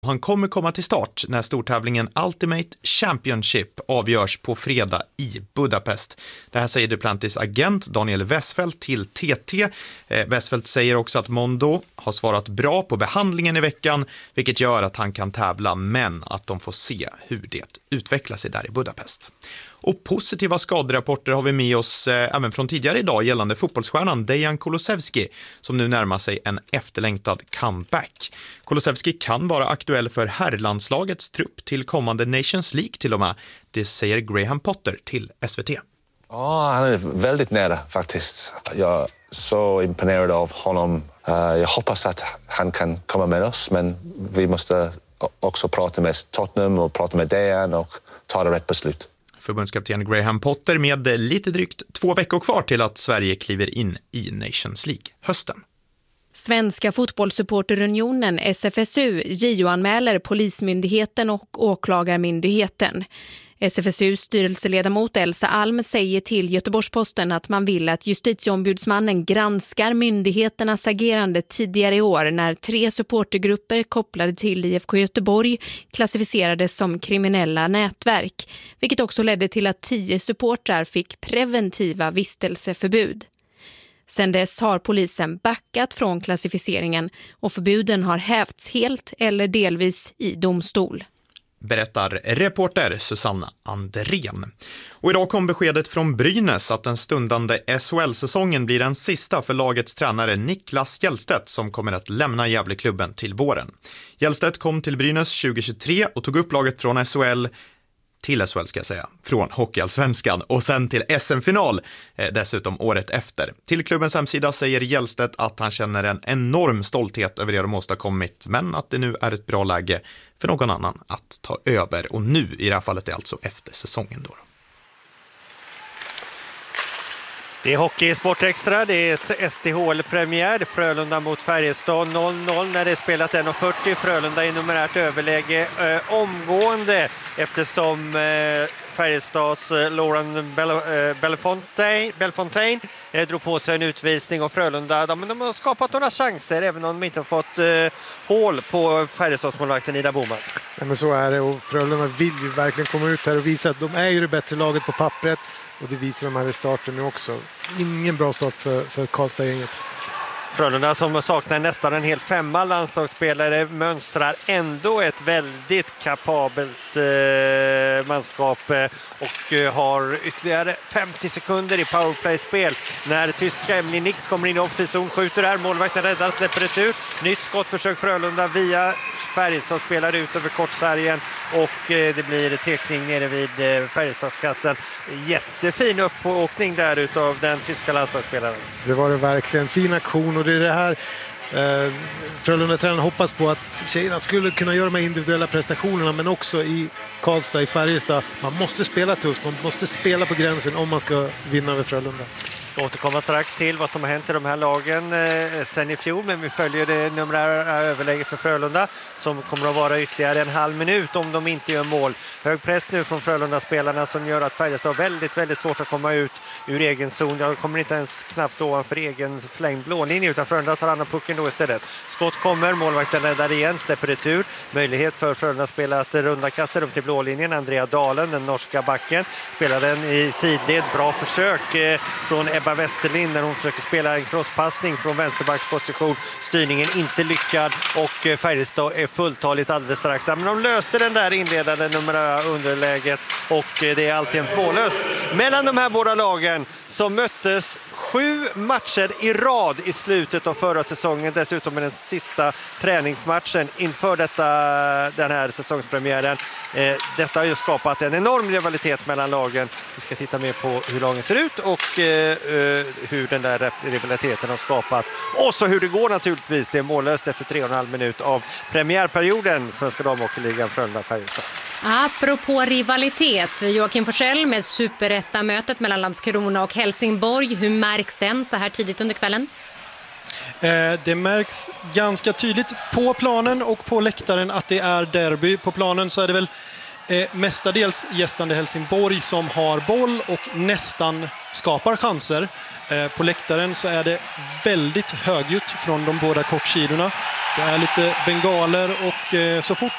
Han kommer komma till start när stortävlingen Ultimate Championship avgörs på fredag i Budapest. Det här säger Duplantis agent Daniel Westfeldt till TT. Westfeldt säger också att Mondo har svarat bra på behandlingen i veckan, vilket gör att han kan tävla, men att de får se hur det utvecklar sig där i Budapest. Och positiva skaderapporter har vi med oss även från tidigare idag gällande fotbollsstjärnan Dejan Kulusevski, som nu närmar sig en efterlängtad comeback. Kulusevski kan vara aktuell för herrlandslagets trupp till kommande Nations League till och med. Det säger Graham Potter till SVT. Ja, han är väldigt nära faktiskt. Jag är så imponerad av honom. Jag hoppas att han kan komma med oss, men vi måste också prata med Tottenham och prata med Dejan och ta det rätt beslut. Förbundskapten Graham Potter med lite drygt 2 veckor kvar till att Sverige kliver in i Nations League hösten. Svenska fotbollssupporterunionen SFSU JO-anmäler Polismyndigheten och Åklagarmyndigheten. SFSUs styrelseledamot Elsa Alm säger till Göteborgs-Posten att man vill att justitieombudsmannen granskar myndigheternas agerande tidigare i år när 3 supportergrupper kopplade till IFK Göteborg klassificerades som kriminella nätverk, vilket också ledde till att 10 supportrar fick preventiva vistelseförbud. Sedan dess har polisen backat från klassificeringen och förbuden har hävts helt eller delvis i domstol. Berättar reporter Susanna Andrén. Och idag kom beskedet från Brynäs att den stundande SHL-säsongen blir den sista för lagets tränare Niklas Hjellstedt, som kommer att lämna Gävleklubben till våren. Hjellstedt kom till Brynäs 2023 och tog upp laget från SHL till SHL ska jag säga, från Hockeyallsvenskan och sen till SM-final dessutom året efter. Till klubbens hemsida säger Hjellstedt att han känner en enorm stolthet över det de åstadkommit, men att det nu är ett bra läge för någon annan att ta över, och nu i det här fallet är alltså efter säsongen då. Det är Hockey Sport Extra, det är SDHL-premiär, Frölunda mot Färjestad 0-0 när det är spelat 1:40. Frölunda i numerärt överläge omgående eftersom Färjestads Laurent Bellefontaine drog på sig en utvisning, och Frölunda de har skapat några chanser även om de inte har fått hål på Färjestadsmålvakten Ida Boman. Ja, men så är det, och Frölunda vill ju verkligen komma ut här och visa att de är ju det bättre laget på pappret. Och det visar de här i starten nu också. Ingen bra start för Karlstad-gänget. Frölunda som saknar nästan en hel 5 landslagsspelare mönstrar ändå ett väldigt kapabelt manskap och har ytterligare 50 sekunder i powerplay-spel när tyska Emily Nix kommer in i offside-zon, skjuter här, målvakten räddar, släpper ett ut. Nytt skottförsök Frölunda via Färjestad spelar ut över kortsargen och det blir tekning nere vid Färjestadskassen. Jättefin uppåkning där utav den tyska landslagsspelaren. Det var det verkligen, fin aktion, och det är det här Frölunda-tränaren hoppas på, att tjejerna skulle kunna göra de här individuella prestationerna, men också i Karlstad, i Färjestad. Man måste spela tufft, man måste spela på gränsen om man ska vinna över Frölunda. Vi ska återkomma strax till vad som har hänt i de här lagen sen i fjol, men vi följer det numerära överläget för Frölunda som kommer att vara ytterligare en halv minut om de inte gör mål. Hög press nu från Frölunda-spelarna som gör att Färjestad har väldigt, väldigt svårt att komma ut ur egen zon. De kommer inte ens knappt ovanför egen förlängd blålinje, utan Frölunda tar hand om pucken då istället. Skott kommer, målvakten räddar igen, släpper retur. Möjlighet för Frölunda-spelare att runda kasser upp till blålinjen. Andrea Dalen, den norska backen, spelar den i sidled. Bra försök från Ebba Westerlind när hon försöker spela en crosspassning från vänsterbacksposition. Styrningen inte lyckad och Färjestad är fulltaligt alldeles strax. Men de löste den där inledande numerära underläget och det är alltid en mållöst mellan de här båda lagen som möttes 7 matcher i rad i slutet av förra säsongen. Dessutom är den sista träningsmatchen inför den här säsongspremiären. Detta har ju skapat en enorm rivalitet mellan lagen. Vi ska titta mer på hur lagen ser ut och hur den där rivaliteten har skapats. Och så hur det går naturligtvis. Det är mållöst efter 3,5 minut av premiärperioden. Svenska damhockeyligan Frölunda-Färjestad. Apropå rivalitet, Joakim Forsell med superettamötet mellan Landskrona och Helsingborg. Hur märks den så här tidigt under kvällen? Det märks ganska tydligt på planen och på läktaren att det är derby. På planen så är det väl mestadels gästande Helsingborg som har boll och nästan skapar chanser. På läktaren så är det väldigt högljutt från de båda kortsidorna. Det är lite bengaler och så fort